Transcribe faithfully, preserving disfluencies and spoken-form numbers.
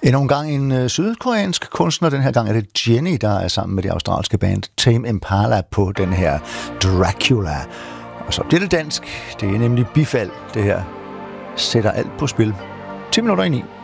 Endnu en gang en øh, sydkoreansk kunstner. Den her gang er det Jenny, der er sammen med det australske band Tame Impala på den her Dracula. Og så bliver det dansk. Det er nemlig Bifald, det her sætter alt på spil. ti minutter ind i.